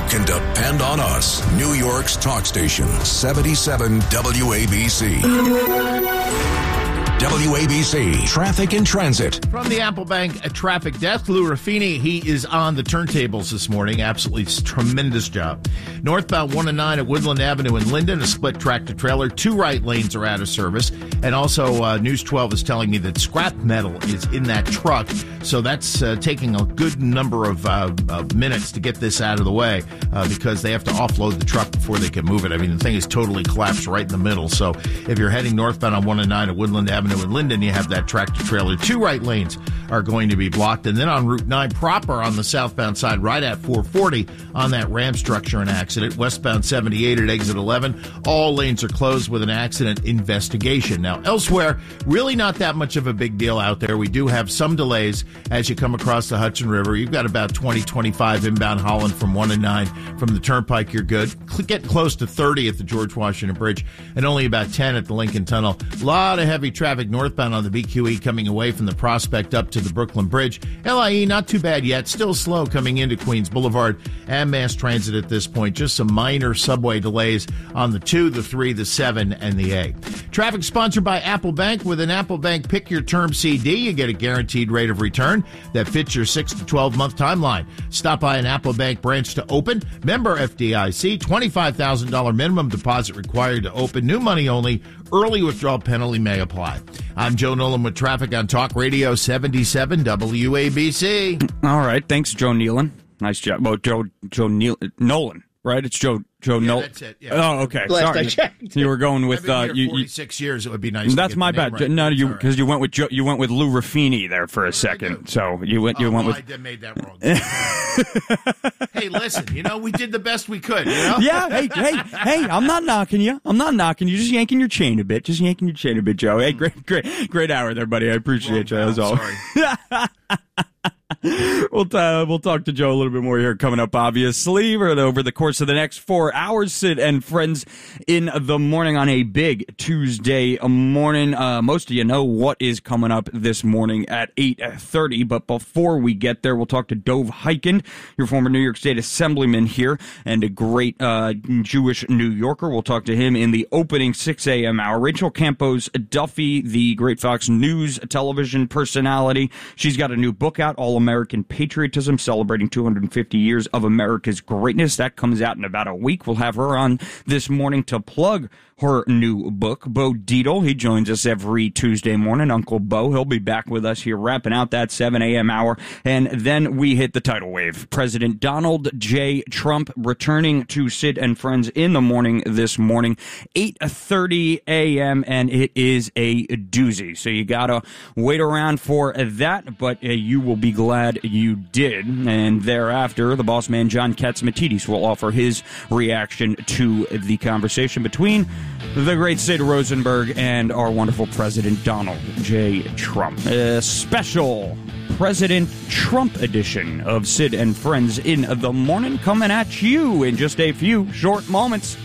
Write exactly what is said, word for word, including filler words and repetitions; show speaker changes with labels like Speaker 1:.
Speaker 1: can depend on us. New York's talk station, seventy-seven W A B C. W A B C Traffic and Transit.
Speaker 2: From the Apple Bank traffic desk, Lou Raffini, he is on the turntables this morning. Absolutely tremendous job. Northbound one and nine at Woodland Avenue in Linden, a split tractor-trailer. Two right lanes are out of service. And also, uh, News twelve is telling me that scrap metal is in that truck. So that's uh, taking a good number of, uh, of minutes to get this out of the way uh, because they have to offload the truck before they can move it. I mean, the thing is totally collapsed right in the middle. So if you're heading northbound on one and nine at Woodland Avenue in Linden, you have that tractor-trailer. Two right lanes are going to be blocked. And then on Route nine proper on the southbound side, right at four forty on that ram structure, an accident. Westbound seventy-eight at exit eleven, all lanes are closed with an accident investigation. Now, elsewhere, really not that much of a big deal out there. We do have some delays as you come across the Hudson River. You've got about twenty, twenty-five inbound Holland from one and nine. From the Turnpike, you're good. Get close to thirty at the George Washington Bridge and only about ten at the Lincoln Tunnel. A lot of heavy traffic northbound on the B Q E coming away from the Prospect up to the Brooklyn Bridge. L I E, not too bad yet. Still slow coming into Queens Boulevard and Mass Transit at this point. Just some minor subway delays on the two, the three, the seven, and the eight. Traffic sponsored by Apple Bank. With an Apple Bank Pick Your Term C D, you get a guaranteed rate of return that fits your six to twelve month timeline. Stop by an Apple Bank branch to open. Member F D I C, twenty-five thousand dollars minimum deposit required to open. New money only. Early withdrawal penalty may apply. I'm Joe Nolan with traffic on Talk Radio seventy-seven W A B C.
Speaker 3: All right. Thanks, Joe Nealon. Nice job. Well, Joe Joe Neal, Nolan, right? It's Joe Joe
Speaker 2: yeah,
Speaker 3: Nolan.
Speaker 2: That's it. Yeah.
Speaker 3: Oh, okay.
Speaker 4: Last
Speaker 3: Sorry.
Speaker 4: I checked.
Speaker 3: You were going with
Speaker 2: I've been
Speaker 3: uh,
Speaker 2: here
Speaker 3: you,
Speaker 2: forty-six years. It would be nice.
Speaker 3: That's
Speaker 2: to get
Speaker 3: my
Speaker 2: the name
Speaker 3: bad.
Speaker 2: Right.
Speaker 3: No, you
Speaker 2: That's
Speaker 3: because
Speaker 2: all
Speaker 3: you went with Joe, you went with Lou Raffini there for a second. So you went you
Speaker 2: oh,
Speaker 3: went
Speaker 2: well,
Speaker 3: with.
Speaker 2: I made that wrong. Hey, listen. You know, we did the best we could. You know?
Speaker 3: Yeah. Hey, hey, hey! I'm not knocking you. I'm not knocking you. Just yanking your chain a bit. Just yanking your chain a bit, Joe. Hey, great, great, great hour there, buddy. I appreciate
Speaker 2: Wrong
Speaker 3: you. That's all.
Speaker 2: Sorry.
Speaker 3: We'll t- we'll talk to Joe a little bit more here coming up, obviously, over the course of the next four hours. Sid and Friends in the morning on a big Tuesday morning. Uh, most of you know what is coming up this morning at eight thirty, but before we get there, we'll talk to Dov Hikind, your former New York State Assemblyman here, and a great uh, Jewish New Yorker. We'll talk to him in the opening six a.m. hour. Rachel Campos Duffy, the great Fox News television personality. She's got a new book out, All American Patriotism, celebrating two hundred fifty years of America's greatness. That comes out in about a week. We'll have her on this morning to plug her new book. Bo Dietl, he joins us every Tuesday morning. Uncle Bo, he'll be back with us here, wrapping out that seven a.m. hour. And then we hit the tidal wave. President Donald J. Trump returning to Sid and Friends in the morning this morning, eight thirty a.m., and it is a doozy. So you gotta wait around for that, but uh, you will be glad you did. And thereafter, the boss man, John Catsimatidis, will offer his reaction to the conversation between the great Sid Rosenberg and our wonderful President Donald J. Trump. A special President Trump edition of Sid and Friends in the morning coming at you in just a few short moments.